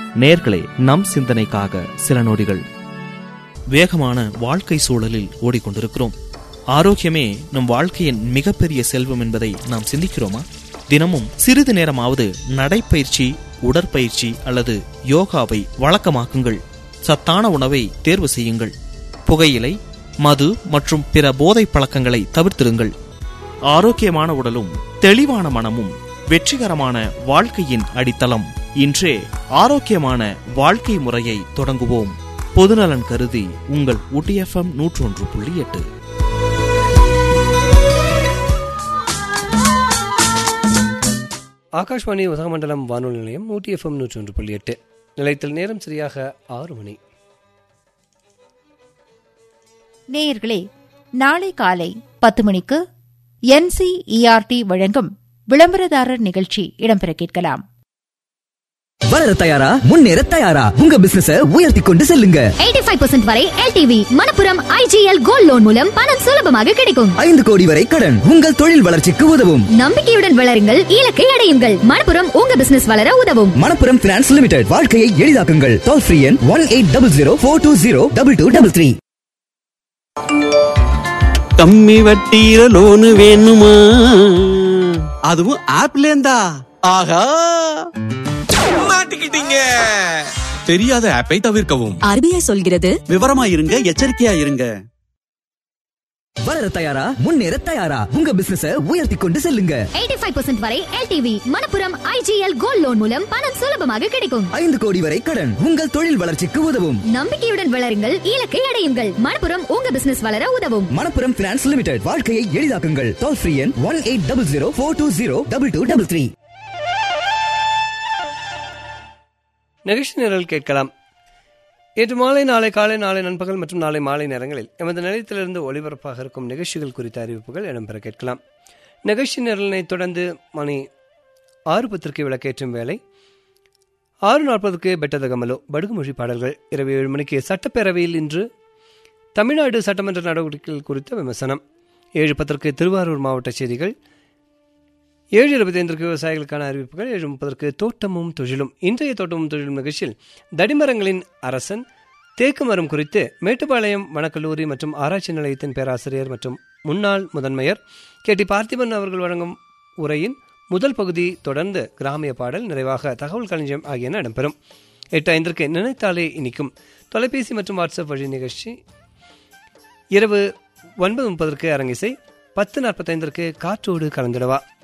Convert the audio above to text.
நேயர்களே, நம் சிந்தனைக்காக சில நொடிகள். வேகமான வாழ்க்கை சூழலில் ஓடிக்கொண்டிருக்கிறோம். ஆரோக்கியமே நம் வாழ்க்கையின் மிகப்பெரிய செல்வம் என்பதை நாம் சிந்திக்கிறோமா? தினமும் சிறிது நேரமாவது நடைப்பயிற்சி, உடற்பயிற்சி அல்லது யோகாவை வழக்கமாக்குங்கள். சத்தான உணவை தேர்வு செய்யுங்கள். புகையிலை, மது மற்றும் பிற போதை பழக்கங்களை தவிர்த்திருங்கள். ஆரோக்கியமான உடலும் தெளிவான மனமும் வெற்றிகரமான வாழ்க்கையின் அடித்தளம். இன்றே ஆரோக்கியமான வாழ்க்கை முறையை தொடங்குவோம். பொதுநலன் கருதி உங்கள் ஊட்டி FM 101.8. ஆகாஷ்வாணி உதகமண்டலம் வானொலி நிலையம் ஊட்டி FM 101.8. நிலையத்தில் நேரம் சரியாக 6 மணி. நேயர்களே, நாளை காலை 10 மணிக்கு NCERT வழங்கும் விளம்பரதாரர் நிகழ்ச்சி இடம்பெற கேட்கலாம். வளர தயாரா, முன்னேற தயாரா, உங்க பிசினஸை உயர்த்தி கொண்டு செல்லுங்க. 85% வரை LTV Manappuram IGL gold loan மூலம் பணம் சுலபமாக கிடைக்கும். 5 கோடி வரை கடன் உங்கள் தொழில் வளர்ச்சிக்கு உதவும். நம்பிக்கையுடன் வளருங்கள், இலக்கை அடையுங்கள். மணப்புரம் உங்க பிசினஸ் வளர உதவும். Manappuram finance limited. வாழ்க்கையை எளிதாக்குங்கள். டோல் ஃப்ரீ எண் 180042022233. கம்மி வட்டியில லோனு வேணுமா? அதுவும் ஆப்லேந்தா? ஆஹா, மாட்டிக்கிட்டீங்க. தெரியாத ஆப்பை தவிர்க்கவும். RBI சொல்கிறது, விவரமா இருங்க, எச்சரிக்கையா இருங்க. வளர தயாரா, முன்னேற தயாரா, உங்க பிசினஸை உயர்த்தி கொண்டு செல்லுங்க. 85% வரை LTV Manappuram IGL gold loan மூலம் பணம் சுலபமாக கிடைக்கும். 5 கோடி வரை கடன் உங்கள் தொழில் வளர்ச்சிக்கு உதவும். நம்பிக்கையுடன் வளருங்கள், இலக்கை அடையுங்கள். மணப்புரம் உங்க பிசினஸ் வளர உதவும். Manappuram finance limited. வாழ்க்கையை எளிதாக்குங்கள். டோல் ஃப்ரீ எண் 180042022233. நிகழ்ச்சி நிரல் கேட்கலாம். இன்று மாலை, நாளை காலை, நாளை நண்பகல் மற்றும் நாளை மாலை நேரங்களில் எமது நிலையத்திலிருந்து ஒளிபரப்பாக இருக்கும் நிகழ்ச்சிகள் குறித்த அறிவிப்புகள் இடம்பெற கேட்கலாம். நிகழ்ச்சி நிரலினை தொடர்ந்து மணி 6:10 விளக்கேற்றும் வேலை, 6:40 பெட்டதகமலோ படுகுமொழி பாடல்கள், இரவு 7 மணிக்கு சட்டப்பேரவையில் இன்று தமிழ்நாடு சட்டமன்ற நடவடிக்கைகள் குறித்த விமர்சனம், 7:10 திருவாரூர் மாவட்ட செய்திகள், 7:25 விவசாயிகளுக்கான அறிவிப்புகள், 7:30 தோட்டமும் தொழிலும். இன்றைய தோட்டமும் தொழிலும் நிகழ்ச்சியில் தடிமரங்களின் அரசன் தேக்கு மரம் குறித்து மேட்டுப்பாளையம் வனக்கல்லூரி மற்றும் ஆராய்ச்சி நிலையத்தின் பேராசிரியர் மற்றும் முன்னாள் முதன்மையர் KT பார்த்திபன் அவர்கள் வழங்கும் உரையின் முதல் பகுதி தொடர்ந்து கிராமிய பாடல், நிறைவாக தகவல் களஞ்சியம் ஆகியன இடம்பெறும். 8:05 நினைத்தாலே இனிக்கும் தொலைபேசி மற்றும் வாட்ஸ்அப் வழி நிகழ்ச்சி, இரவு 9:30 அரங்கிசை, 10:45 காற்றோடு கலந்துடவா.